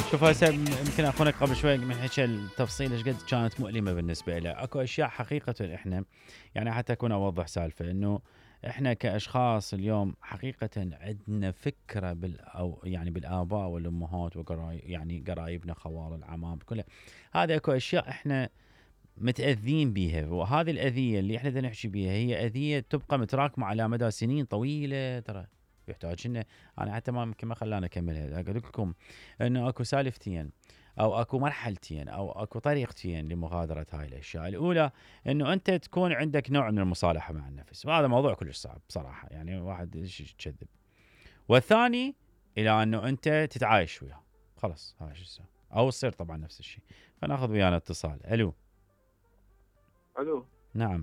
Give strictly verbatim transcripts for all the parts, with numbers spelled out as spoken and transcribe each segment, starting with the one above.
شوف هسه م يمكن أخونا قبل شوي من حكى التفصيل إيش قد كانت مؤلمة بالنسبة له، أكو أشياء حقيقةً إحنا يعني حتى أكون أوضح سالفة إنه إحنا كأشخاص اليوم حقيقةً عندنا فكرة بال أو يعني بالآباء والأمهات وقراي يعني قرايبنا خوال العمام كلها، هذه أكو أشياء إحنا متأذين بيها، وهذه الأذية اللي إحنا دا نحكي بيها هي أذية تبقى متراكمة على مدى سنين طويلة ترى. يحتاج لنا أنا حتى ما يمكن ما خلاني أكملها، أقول لكم إنه أكو سالفتين أو أكو مرحلتين أو أكو طريقتين لمغادرة هاي الأشياء. الأولى إنه أنت تكون عندك نوع من المصالحة مع النفس، وهذا موضوع كلش صعب بصراحة، يعني واحد ايش يكذب. والثاني إلى إنه أنت تتعايش وياه، خلاص هاي شو يسوي، أو تصير طبعا نفس الشيء. فناخذ ويانا اتصال. ألو. الو. نعم.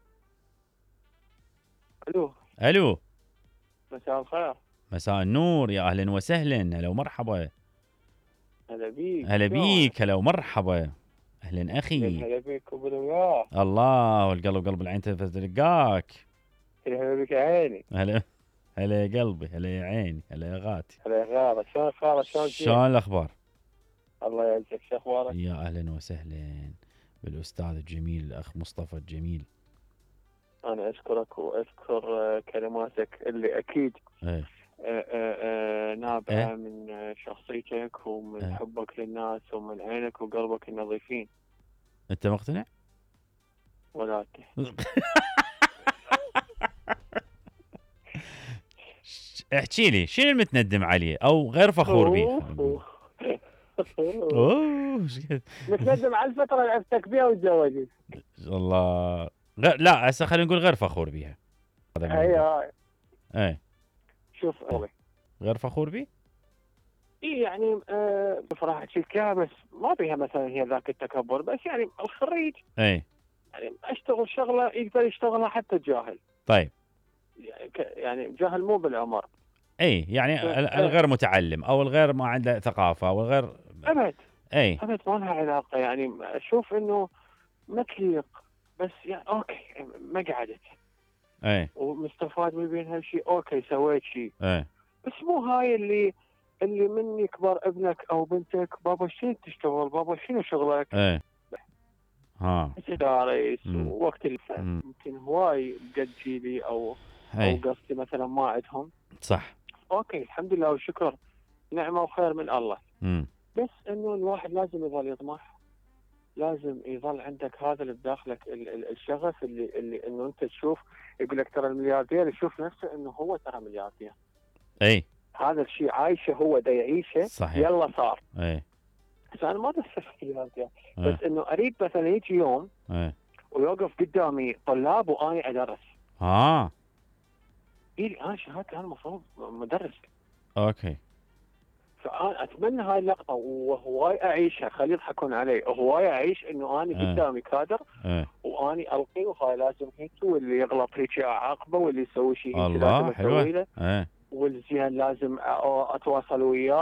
الو. ألو. مساء الخير. مساء النور، يا أهلا وسهلا، هلا ومرحبا. هلا بيك. هلا شلونك؟ بيك، هلا ومرحبا. أهلا أخي. هلا بيك وبالوياه. الله، والقلب قلب العين تلقاك. هلا بيك يا عيني. هلا هلا يا قلبي، هلا يا عيني، هلا يا غاتي. هلا يا غارة، شلونك غارة؟ شلونك؟ شلون الأخبار؟ الله يعزك، شو اخبارك؟ يا أهلا وسهلا بالأستاذ الجميل الأخ مصطفى الجميل. انا اشكرك واشكر آه، كلماتك اللي اكيد ايه آه، آه، آه، نابعة إيه؟ من آه، شخصيتك ومن إيه؟ حبك للناس ومن عينك وقلبك النظيفين. أنت مقتنع؟ ولكن احكي لي شنو المتندم عليه أو غير فخور به؟ أوه. اوه إيش قد- متقدم على الفترة اللي عرفتك بيها وتزوجت. والله غير لا هسه خلينا نقول غير فخور بها. هذا هي الموضوع. هاي. ايه شوف أوي. غير فخور به؟ اي يعني آه بصراحة احكي بس ما بيها مثلا هي ذاك التكبر، بس يعني الخريج ايه يعني اشتغل شغلة يقدر يشتغلها حتى الجاهل. طيب. يعني, ك- يعني جاهل مو بالعمر. اي يعني ال- الغير متعلم او الغير ما عنده ثقافة او الغير. ابد اي ابد ما لها علاقة، يعني اشوف انه ما تليق، بس يعني اوكي ما قعدت اي ومستفاد من بين هالشيء، اوكي سويت شيء، اي بس مو هاي اللي اللي من يكبر ابنك او بنتك بابا شنو تشتغل، بابا شنو شغلك، اي ها دارس مم. ووقت اللي مم. يمكن هواي قد جيلي او او اي قصدي مثلا ما عندهم. صح. اوكي الحمد لله والشكر، نعمه وخير من الله، امم بس انه الواحد لازم يظل يطمح، لازم يظل عندك هذا اللي بداخلك ال- ال- الشغف اللي اللي انه انت تشوف، يقول لك ترى الملياردير يشوف نفسه انه هو ترى ملياردير، اي هذا الشيء عايشه هو دا يعيشه. صحيح. يلا صار. اي بس انا ما بصير ملياردير، اي بس انه اريد مثلا يجي يوم اي ويوقف قدامي طلاب واني ادرس. ها إيه انا شهادتي انا المفروض مدرس، اوكي. فانا اتمنى هاي اللقطه وهواي اعيشها، خلي يضحكون علي، هواي اعيش انه اني إيه. قدامي كادر اي واني القي وهاي لازم هيك، واللي يغلط هيك اعاقبه، واللي يسوي شيء هيك الله لازم اسوي حلوة. له، اي والزين لازم أ- اتواصل وياه.